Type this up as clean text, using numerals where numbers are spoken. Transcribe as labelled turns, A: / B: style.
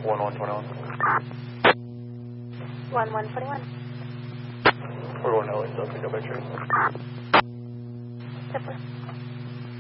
A: 1121.
B: 1121.
A: We're going to LA, so pick up X-ray.
B: Tipler.